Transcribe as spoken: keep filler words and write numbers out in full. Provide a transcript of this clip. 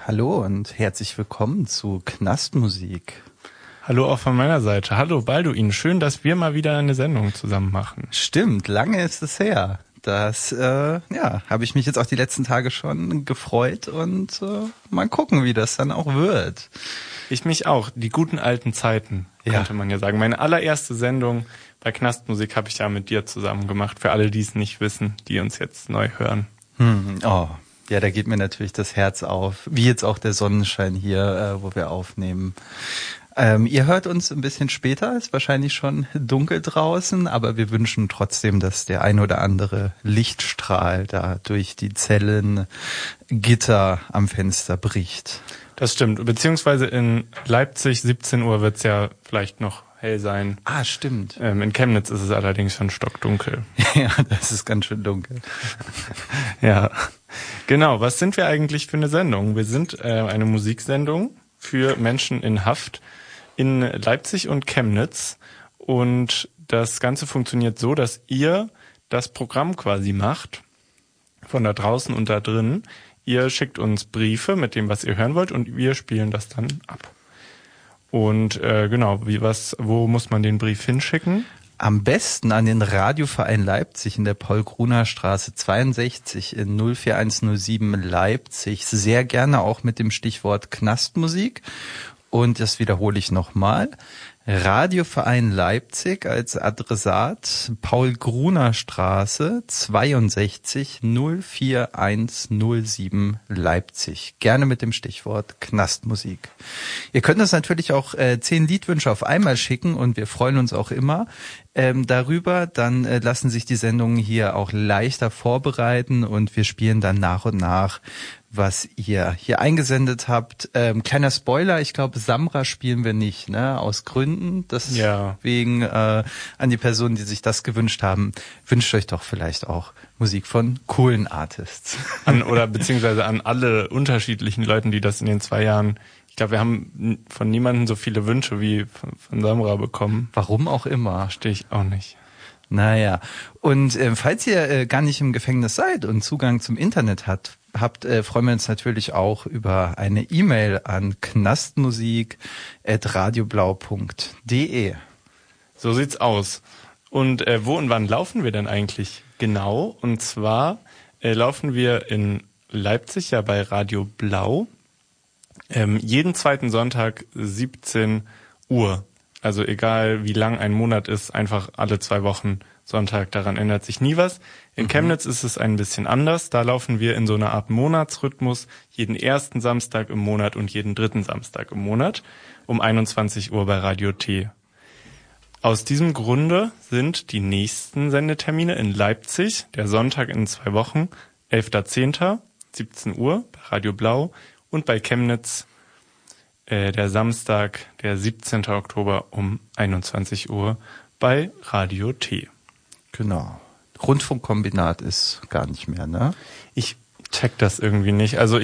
Hallo und herzlich willkommen zu Knastmusik. Hallo auch von meiner Seite. Hallo Balduin, schön, dass wir mal wieder eine Sendung zusammen machen. Stimmt, lange ist es her. Das, äh, ja, habe ich mich jetzt auch die letzten Tage schon gefreut und äh, mal gucken, wie das dann auch wird. Ich mich auch. Die guten alten Zeiten, ja. könnte man ja sagen. Meine allererste Sendung bei Knastmusik habe ich ja mit dir zusammen gemacht. Für alle, die es nicht wissen, die uns jetzt neu hören. Hm, oh, ja, da geht mir natürlich das Herz auf. Wie jetzt auch der Sonnenschein hier, äh, wo wir aufnehmen. Ähm, ihr hört uns ein bisschen später, ist wahrscheinlich schon dunkel draußen, aber wir wünschen trotzdem, dass der ein oder andere Lichtstrahl da durch die Zellen Gitter am Fenster bricht. Das stimmt, beziehungsweise in Leipzig siebzehn Uhr wird's ja vielleicht noch hell sein. Ah, stimmt. Ähm, in Chemnitz ist es allerdings schon stockdunkel. Ja, das ist ganz schön dunkel. Ja, genau. Was sind wir eigentlich für eine Sendung? Wir sind äh, eine Musiksendung für Menschen in Haft in Leipzig und Chemnitz. Und das Ganze funktioniert so, dass ihr das Programm quasi macht, von da draußen und da drin. Ihr schickt uns Briefe mit dem, was ihr hören wollt, und wir spielen das dann ab. Und äh, genau, wie was, wo muss man den Brief hinschicken? Am besten an den Radioverein Leipzig in der Paul-Gruner-Straße zweiundsechzig in null vier eins null sieben Leipzig. Sehr gerne auch mit dem Stichwort Knastmusik. Und das wiederhole ich nochmal. Radioverein Leipzig als Adressat Paul-Gruner-Straße zweiundsechzig null vier eins null sieben Leipzig. Gerne mit dem Stichwort Knastmusik. Ihr könnt uns natürlich auch äh, zehn Liedwünsche auf einmal schicken und wir freuen uns auch immer ähm, darüber. Dann äh, lassen sich die Sendungen hier auch leichter vorbereiten und wir spielen dann nach und nach, was ihr hier eingesendet habt. Ähm, kleiner Spoiler, ich glaube, Samra spielen wir nicht, ne? Aus Gründen. Deswegen ja. äh, an die Personen, die sich das gewünscht haben, wünscht euch doch vielleicht auch Musik von coolen Artists. An, oder beziehungsweise an alle unterschiedlichen Leuten, die das in den zwei Jahren, ich glaube, wir haben von niemandem so viele Wünsche wie von, von Samra bekommen. Warum auch immer. Verstehe ich auch nicht. Naja, und äh, falls ihr äh, gar nicht im Gefängnis seid und Zugang zum Internet habt, habt äh, freuen wir uns natürlich auch über eine E-Mail an knastmusik at radioblau punkt de. So sieht's aus. Und äh, wo und wann laufen wir denn eigentlich genau? Und zwar äh, laufen wir in Leipzig ja bei Radio Blau ähm, jeden zweiten Sonntag siebzehn Uhr. Also egal wie lang ein Monat ist, einfach alle zwei Wochen Sonntag, daran ändert sich nie was. In mhm. Chemnitz ist es ein bisschen anders. Da laufen wir in so einer Art Monatsrhythmus jeden ersten Samstag im Monat und jeden dritten Samstag im Monat um einundzwanzig Uhr bei Radio T. Aus diesem Grunde sind die nächsten Sendetermine in Leipzig, der Sonntag in zwei Wochen, elfter zehnter siebzehn Uhr bei Radio Blau und bei Chemnitz äh, der Samstag, der siebzehnten Oktober um einundzwanzig Uhr bei Radio T. Genau. Rundfunkkombinat ist gar nicht mehr, ne? Ich check das irgendwie nicht. Also